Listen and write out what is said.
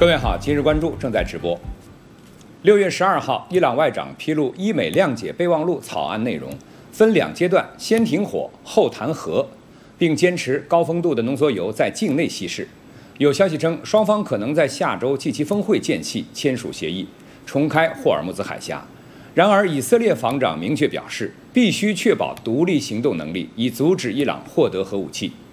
各位好，今日关注正在直播。6月12号，伊朗外长披露伊美谅解备忘录草案内容，分2阶段，先停火，后谈和，并坚持高丰度的浓缩铀在境内稀释。有消息称，双方可能在下周G7峰会间隙签署协议，重开霍尔木兹海峡。然而，以色列防长明确表示，必须确保独立行动能力，以阻止伊朗获得核武器。